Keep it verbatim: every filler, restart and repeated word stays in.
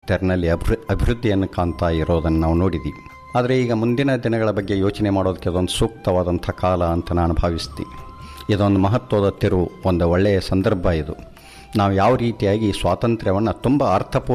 ತೆರನಲ್ಲಿ ಅಭಿ ಅಭಿವೃದ್ಧಿಯನ್ನು ಕಾಣ್ತಾ ಇರೋದನ್ನು ನಾವು ನೋಡಿದ್ದೀವಿ. ಆದರೆ ಈಗ ಮುಂದಿನ ದಿನಗಳ ಬಗ್ಗೆ ಯೋಚನೆ ಮಾಡೋದಕ್ಕೆ ಅದೊಂದು ಸೂಕ್ತವಾದಂಥ ಕಾಲ ಅಂತ ನಾನು ಭಾವಿಸ್ತೀನಿ. ಇದೊಂದು ಮಹತ್ವದ ತಿರುವು, ಒಂದು ಒಳ್ಳೆಯ ಸಂದರ್ಭ ಇದು. ನಾವು ಯಾವ ರೀತಿಯಾಗಿ ಸ್ವಾತಂತ್ರ್ಯವನ್ನು ತುಂಬ ಅರ್ಥಪೂರ್ಣ